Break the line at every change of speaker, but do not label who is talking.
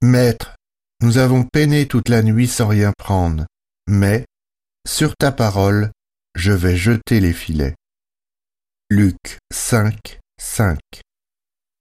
Maître, nous avons peiné toute la nuit sans rien prendre, mais, sur ta parole, je vais jeter les filets. Luc 5, 5.